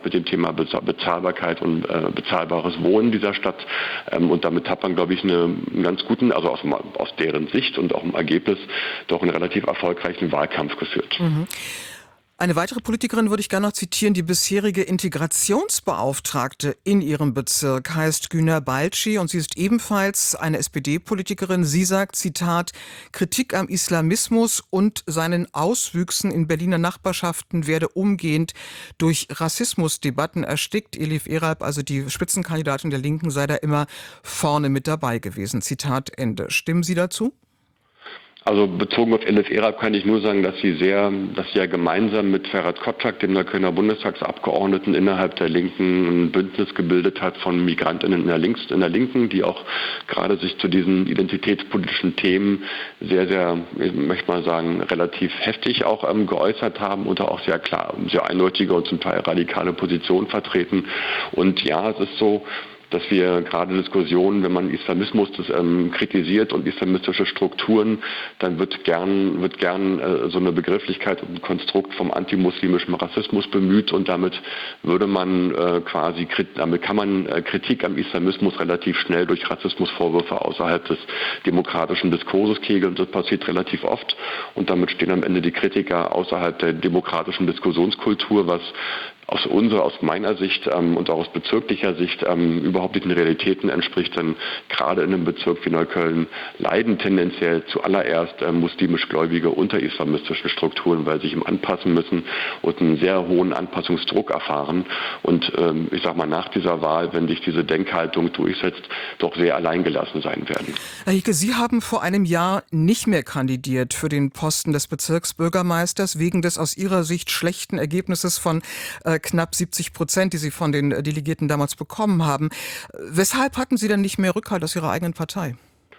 mit dem Thema Bezahlbarkeit und bezahlbares Wohnen dieser Stadt. Und damit hat man, glaube ich, einen ganz guten, also aus deren Sicht und auch im Ergebnis, doch einen relativ erfolgreichen Wahlkampf geführt. Mhm. Eine weitere Politikerin würde ich gerne noch zitieren. Die bisherige Integrationsbeauftragte in ihrem Bezirk heißt Güner Balci und sie ist ebenfalls eine SPD-Politikerin. Sie sagt, Zitat, Kritik am Islamismus und seinen Auswüchsen in Berliner Nachbarschaften werde umgehend durch Rassismusdebatten erstickt. Elif Eralp, also die Spitzenkandidatin der Linken, sei da immer vorne mit dabei gewesen. Zitat Ende. Stimmen Sie dazu? Also bezogen auf Elif Eralp kann ich nur sagen, dass sie ja gemeinsam mit Ferhat Kotschak, dem Neuköllner Bundestagsabgeordneten, innerhalb der Linken ein Bündnis gebildet hat von MigrantInnen in der Linken, die auch gerade sich zu diesen identitätspolitischen Themen sehr, sehr, ich möchte mal sagen, relativ heftig auch geäußert haben und auch sehr klar, sehr eindeutige und zum Teil radikale Positionen vertreten. Und ja, es ist so, dass wir gerade Diskussionen, wenn man Islamismus kritisiert und islamistische Strukturen, dann wird gern so eine Begrifflichkeit und ein Konstrukt vom antimuslimischen Rassismus bemüht und damit kann man Kritik am Islamismus relativ schnell durch Rassismusvorwürfe außerhalb des demokratischen Diskurses kegeln. Das passiert relativ oft und damit stehen am Ende die Kritiker außerhalb der demokratischen Diskussionskultur, was aus meiner Sicht und auch aus bezirklicher Sicht überhaupt nicht den Realitäten entspricht, denn gerade in einem Bezirk wie Neukölln leiden tendenziell zuallererst muslimisch Gläubige unter islamistischen Strukturen, weil sie sich ihm anpassen müssen und einen sehr hohen Anpassungsdruck erfahren und ich sag mal nach dieser Wahl, wenn sich diese Denkhaltung durchsetzt, doch sehr alleingelassen sein werden. Herr Hicke, Sie haben vor einem Jahr nicht mehr kandidiert für den Posten des Bezirksbürgermeisters wegen des aus Ihrer Sicht schlechten Ergebnisses von knapp 70%, die Sie von den Delegierten damals bekommen haben. Weshalb hatten Sie denn nicht mehr Rückhalt aus Ihrer eigenen Partei?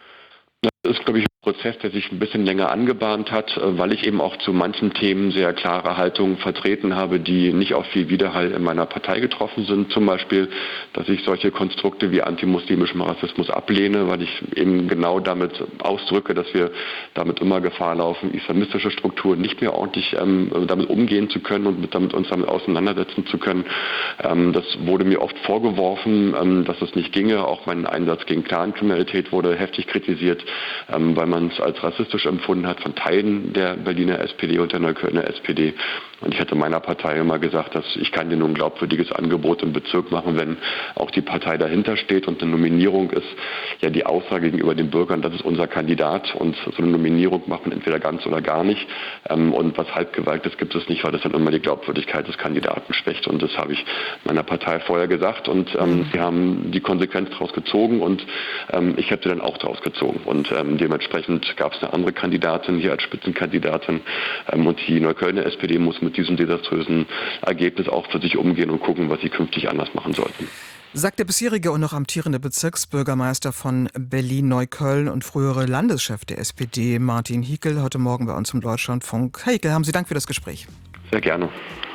Das ist, glaube ich, ein Prozess, der sich ein bisschen länger angebahnt hat, weil ich eben auch zu manchen Themen sehr klare Haltungen vertreten habe, die nicht auf viel Widerhall in meiner Partei getroffen sind. Zum Beispiel, dass ich solche Konstrukte wie antimuslimischen Rassismus ablehne, weil ich eben genau damit ausdrücke, dass wir damit immer Gefahr laufen, islamistische Strukturen nicht mehr ordentlich damit umgehen zu können und uns damit auseinandersetzen zu können. Das wurde mir oft vorgeworfen, dass es nicht ginge. Auch mein Einsatz gegen Clankriminalität wurde heftig kritisiert, weil man es als rassistisch empfunden hat von Teilen der Berliner SPD und der Neuköllner SPD. Und ich hatte meiner Partei immer gesagt, dass ich kann dir nur ein glaubwürdiges Angebot im Bezirk machen, wenn auch die Partei dahinter steht. Und eine Nominierung ist ja die Aussage gegenüber den Bürgern, das ist unser Kandidat. Und so eine Nominierung macht man entweder ganz oder gar nicht. Und was Halbgewaltiges gibt es nicht, weil das dann immer die Glaubwürdigkeit des Kandidaten schwächt. Und das habe ich meiner Partei vorher gesagt. Und sie haben die Konsequenz daraus gezogen und ich habe sie dann auch daraus gezogen. Und dementsprechend gab es eine andere Kandidatin hier als Spitzenkandidatin. Und die Neuköllner SPD muss mit diesem desaströsen Ergebnis auch für sich umgehen und gucken, was sie künftig anders machen sollten. Sagt der bisherige und noch amtierende Bezirksbürgermeister von Berlin-Neukölln und frühere Landeschef der SPD, Martin Hickel, heute Morgen bei uns im Deutschlandfunk. Herr Hickel, haben Sie Dank für das Gespräch. Sehr gerne.